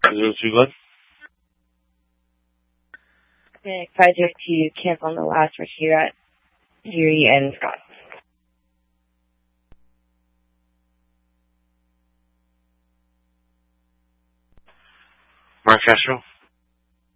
Too good? Okay, project to cancel on the last for Shirat, Yuri, and Scott. Mark Castro?